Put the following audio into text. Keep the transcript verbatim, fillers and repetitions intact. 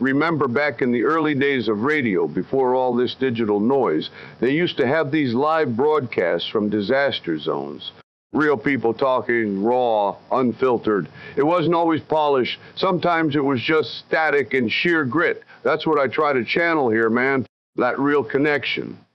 remember back in the early days of radio, before all this digital noise, they used to have these live broadcasts from disaster zones. Real people talking, raw, unfiltered. It wasn't always polished. Sometimes it was just static and sheer grit. That's what I try to channel here, man, that real connection.